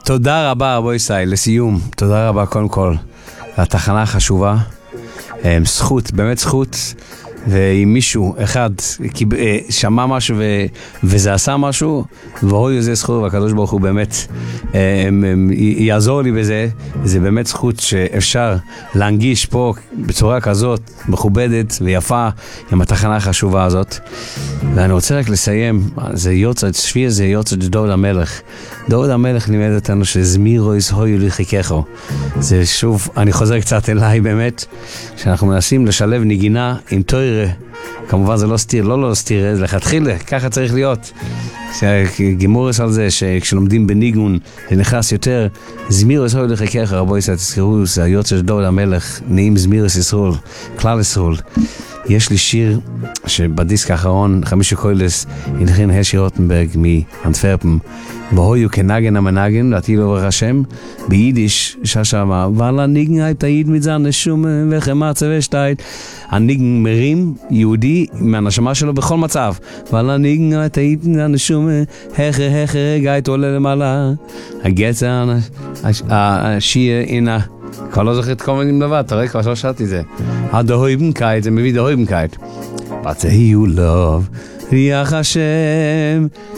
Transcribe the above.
תודה רבה רבו ישראל, לסיום, תודה רבה קודם כל, התחנה החשובה, זכות, באמת זכות, ואם מישהו אחד שמע משהו וזה עשה משהו, והוא יוזר זכות, והקדוש ברוך הוא באמת יעזור לי בזה, זה באמת זכות שאפשר להנגיש פה בצורה כזאת, מכובדת ויפה, עם התחנה החשובה הזאת. ואני רוצה רק לסיים, זה יוצא, שפיר זה יוצא דוד המלך. דוד המלך לימד אותנו שזמירו ישהוי לחיכךו. זה שוב, אני חוזר קצת אליי באמת, שאנחנו מנסים לשלב נגינה עם תוירה. כמובן זה לא סתיר, לא סתיר, זה לכתחילה, ככה צריך להיות. גימורס על זה, שכשלומדים בניגון, זה נכנס יותר, זמירוס הוי לחיכך, רבו ישראל, תזכרו, זה היוצא של דוד המלך, נעים זמירוס ישראל, כלל ישראל. יש לי שיר שבדיסק האחרון, 5 קוילס, הנחין השי רוטנברג מאנטוורפן, והויו כנגן המנגן, דעתי לו ברוך השם, ביידיש, שמה, ועל הניגן הייתה יד מזן נשום וחמצה ושטייט. הניגן מרים יהודי מהנשמה שלו בכל מצב, ועל הניגן הייתה יד מזן נשום גאית עולה למעלה. הגצה, השיר הנה, כבר לא זוכר את כל מילים לבד, אתה רואה כבר שלא שאלתי זה. הדהויבנקייט, זה מביא דהויבנקייט. But you love, ריח השם,